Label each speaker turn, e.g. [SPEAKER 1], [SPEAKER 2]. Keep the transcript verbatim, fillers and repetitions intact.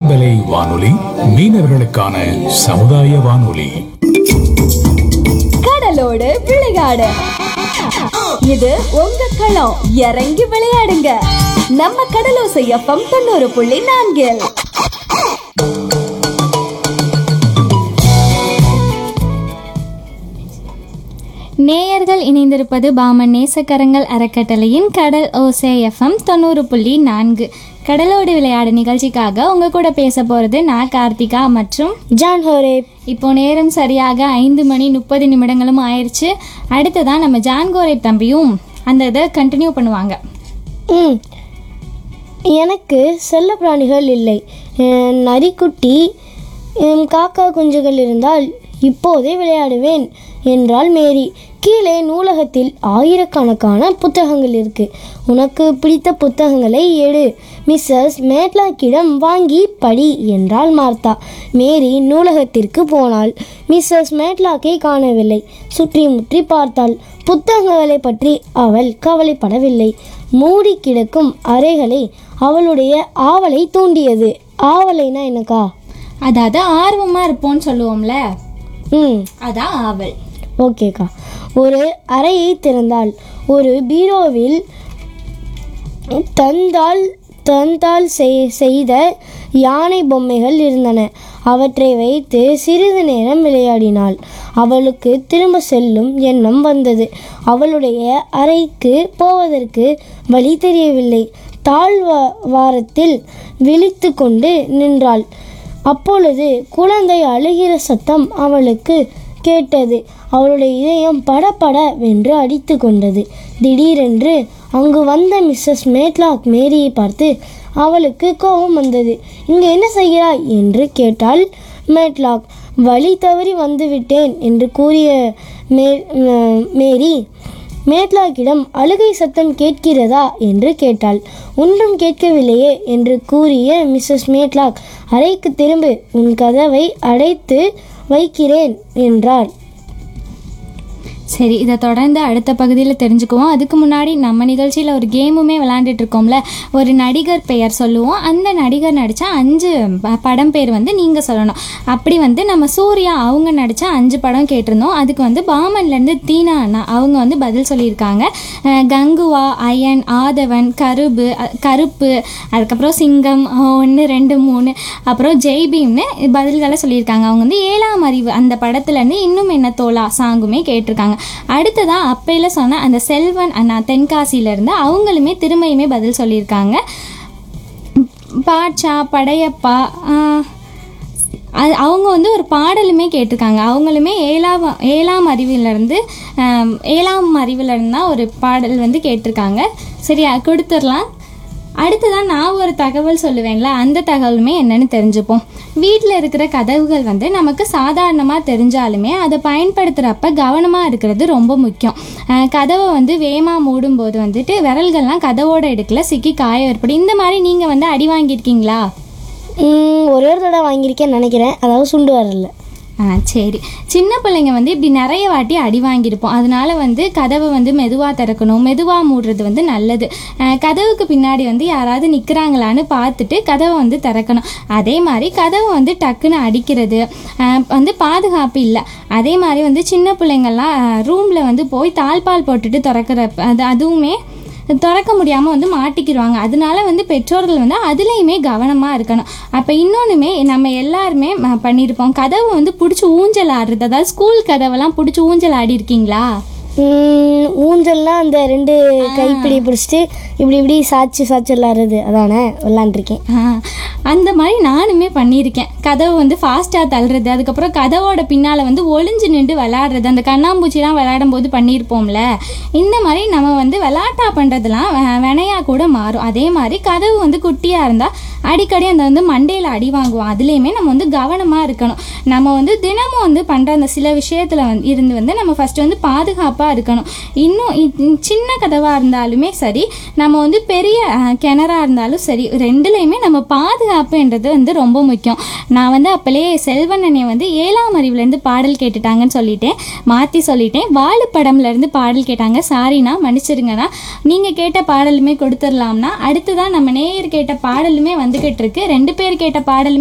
[SPEAKER 1] பண்பலை வானொலி மீனவர்களுக்கான சமுதாய வானொலி.
[SPEAKER 2] கடலோடு விளையாடு, இது உங்க களம். இறங்கி விளையாடுங்க, நம்ம கடலோசை எஃப்எம் தொண்ணூறு புள்ளி நான்கில்.
[SPEAKER 3] நேயர்கள் இணைந்திருப்பது பாமன் நேசக்கரங்கள் அறக்கட்டளையின் கடல் ஓசை எஃப்எம் தொண்ணூறு புள்ளி நான்கு. கடலோடு விளையாடு நிகழ்ச்சிக்காக உங்க கூட பேச போறது நான் கார்த்திகா மற்றும்
[SPEAKER 4] ஜான் ஹோரே.
[SPEAKER 3] இப்போ நேரம் சரியாக ஐந்து மணி முப்பது நிமிடங்களும் ஆயிடுச்சு. அடுத்ததான் நம்ம ஜான் கோரே தம்பியும் அந்த இதை கண்டினியூ பண்ணுவாங்க.
[SPEAKER 4] ம் எனக்கு செல்ல பிராணிகள் இல்லை. நரிக்குட்டி, காக்கா குஞ்சுகள் இருந்தால் இப்போதே விளையாடுவேன் என்றாள் மேரி. கீழே நூலகத்தில் ஆயிரக்கணக்கான புத்தகங்கள் இருக்கு. உனக்கு பிடித்த புத்தகங்களை எடு, மிஸ்ஸஸ் மேட்லாக்கிடம் வாங்கி படி என்றாள் மார்த்தா. மேரி நூலகத்திற்கு போனாள். மிஸ்ஸஸ் மேட்லாக்கை காணவில்லை. சுற்றி முற்றி பார்த்தாள். புத்தகங்களை பற்றி அவள் கவலைப்படவில்லை. மூடி கிடக்கும் அறைகளை அவளுடைய ஆவலை தூண்டியது. ஆவலைனா என்னக்கா?
[SPEAKER 3] அதாவது ஆர்வமா இருப்போம்னு சொல்லுவோம்ல,
[SPEAKER 4] ம்
[SPEAKER 3] அதான் ஆவல்.
[SPEAKER 4] ஓகேக்கா. ஒரு அறையை திறந்தாள். ஒரு பீரோவில் தந்தால் தந்தால் செய்த யானை பொம்மைகள் இருந்தன. அவற்றை வைத்து சிறிது நேரம் விளையாடினாள். அவளுக்கு திரும்ப செல்லும் எண்ணம் வந்தது. அவளுடைய அறைக்கு போவதற்கு வழி தெரியவில்லை. தாழ்வாரத்தில் விழித்து கொண்டு நின்றாள். அப்பொழுது குழந்தை அழுகிற சத்தம் அவளுக்கு கேட்டது. அவளுடைய இதயம் படபட வென்று அடித்து கொண்டது. திடீரென்று அங்கு வந்த மிஸ்ஸஸ் மேட்லாக் மேரியை பார்த்து அவளுக்கு கோபம் வந்தது. இங்கு என்ன செய்கிறாய் என்று கேட்டாள் மேட்லாக். வழி தவறி வந்துவிட்டேன் என்று கூறிய மே மேரி மேட்லாக்கிடம் அழுகை சத்தம் கேட்கிறதா என்று கேட்டாள். ஒன்றும் கேட்கவில்லையே என்று கூறிய மிஸ்ஸஸ் மேட்லாக், அறைக்கு திரும்பு, உன் கதவை அடைத்து வைக்கிறேன் என்றார்.
[SPEAKER 3] சரி, இதை தொடர்ந்து அடுத்த பகுதியில் தெரிஞ்சுக்குவோம். அதுக்கு முன்னாடி நம்ம நிகழ்ச்சியில் ஒரு கேமுமே விளையாண்டுட்டு இருக்கோம்ல, ஒரு நடிகர் பெயர் சொல்லுவோம். அந்த நடிகர் நடித்த அஞ்சு படம் பேர் வந்து நீங்கள் சொல்லணும். அப்படி வந்து நம்ம சூர்யா அவங்க நடித்த அஞ்சு படம் கேட்டிருந்தோம். அதுக்கு வந்து பாமன்லேருந்து தீனா அண்ணா அவங்க வந்து பதில் சொல்லியிருக்காங்க. கங்குவா, அயன், ஆதவன், கருப்பு கருப்பு அதுக்கப்புறம் சிங்கம் ஒன்று ரெண்டு மூணு அப்புறம் ஜெய்பீம்னு பதில்களை சொல்லியிருக்காங்க. அவங்க வந்து ஏழாம் அறிவு அந்த படத்துலேருந்து இன்னும் என்ன தோலா சாங்குமே கேட்டிருக்காங்க. அடுத்ததான் அப்பையில சொன்ன அந்த செல்வன் அண்ணா தென்காசியில இருந்து அவங்களுமே திரும்பியுமே பதில் சொல்லியிருக்காங்க. பாட்சா, படையப்பா, அது அவங்க வந்து ஒரு பாடலுமே கேட்டிருக்காங்க. அவங்களுமே ஏழாம் ஏழாம் அறிவிலிருந்து ஏழாம் அறிவிலிருந்து தான் ஒரு பாடல் வந்து கேட்டிருக்காங்க. சரியா, கொடுத்துடலாம். அடுத்ததான் நான் ஒரு தகவல் சொல்லுவேன்ல, அந்த தகவலுமே என்னன்னு தெரிஞ்சுப்போம். வீட்டில் இருக்கிற கதவுகள் வந்து நமக்கு சாதாரணமாக தெரிஞ்சாலுமே அதை பயன்படுத்துகிறப்ப கவனமாக இருக்கிறது ரொம்ப முக்கியம். கதவை வந்து வேகமாக மூடும்போது வந்துட்டு விரல்கள்லாம் கதவோட இடுக்கில் சிக்கி காயம் ஏற்படும். இந்த மாதிரி நீங்கள் வந்து அடி வாங்கியிருக்கீங்களா?
[SPEAKER 4] ஒரே ஒரு தடவை வாங்கியிருக்கேன்னு நினைக்கிறேன். அதாவது சுண்டு வரல.
[SPEAKER 3] ஆ சரி. சின்ன பிள்ளைங்க வந்து இப்படி நிறைய வாட்டி அடி வாங்கியிருப்போம். அதனால வந்து கதவை வந்து மெதுவாக திறக்கணும், மெதுவாக மூடுறது வந்து நல்லது. கதவுக்கு பின்னாடி வந்து யாராவது நிற்கிறாங்களான்னு பார்த்துட்டு கதவை வந்து திறக்கணும். அதே மாதிரி கதவை வந்து டக்குன்னு அடிக்கிறது வந்து பாதுகாப்பு இல்லை. அதே மாதிரி வந்து சின்ன பிள்ளைங்கள்லாம் ரூமில் வந்து போய் தாழ்பால் போட்டுட்டு திறக்கிற அது அதுவுமே திறக்க முடியாமல் வந்து மாட்டிக்கிடுவாங்க. அதனால வந்து பெற்றோர்கள் வந்து அதுலேயுமே கவனமாக இருக்கணும். அப்போ இன்னொன்றுமே நம்ம எல்லாருமே பண்ணியிருப்போம், கதவை வந்து பிடிச்சி ஊஞ்சல் ஆடுறது. அதாவது ஸ்கூல் கதவெல்லாம் பிடிச்சி ஊஞ்சல் ஆடி இருக்கீங்களா?
[SPEAKER 4] ஊஞ்சல்லாம் அந்த ரெண்டு கைப்பிடி பிடிச்சிட்டு இப்படி இப்படி சாச்சு சாச்சு விளாடுறது, அதானே விளாண்டுருக்கேன்.
[SPEAKER 3] அந்த மாதிரி நானுமே பண்ணியிருக்கேன். கதவை வந்து ஃபாஸ்ட்டாக தள்ளுறது, அதுக்கப்புறம் கதவோட பின்னால் வந்து ஒளிஞ்சு நின்று விளாடுறது, அந்த கண்ணாம்பூச்சிலாம் விளையாடும் போது பண்ணியிருப்போம்ல. இந்த மாதிரி நம்ம வந்து விளாட்டா பண்ணுறதுலாம் வினையாக கூட மாறும். அதே மாதிரி கதவு வந்து குட்டியாக இருந்தால் அடிக்கடி அந்த வந்து மண்டையில் அடி வாங்குவோம். அதுலேயுமே நம்ம வந்து கவனமாக இருக்கணும். நம்ம வந்து தினமும் வந்து பண்ணுற அந்த சில விஷயத்தில் வந்து இருந்து வந்து நம்ம ஃபஸ்ட்டு வந்து பாதுகாப்பாக இருக்கணும். இன்னும் சின்ன கதவாக இருந்தாலுமே சரி, நம்ம வந்து பெரிய கிணறாக இருந்தாலும் சரி, ரெண்டுலேயுமே நம்ம பாதுகாப்புன்றது வந்து ரொம்ப முக்கியம். நான் வந்து அப்போலே செல்வன் அண்ணே வந்து ஏழாம் அறிவுலேருந்து பாடல் கேட்டுட்டாங்கன்னு சொல்லிட்டேன், மாற்றி சொல்லிட்டேன். வாழுப்படம்லேருந்து பாடல் கேட்டாங்க. சாரிண்ணா, மன்னிச்சிருங்கண்ணா. நீங்கள் கேட்ட பாடலுமே கொடுத்துடலாம்னா. அடுத்துதான் நம்ம நேயர் கேட்ட பாடலுமே வந்துக்கிட்டு இருக்கு. ரெண்டு பேர் கேட்ட பாடலுமே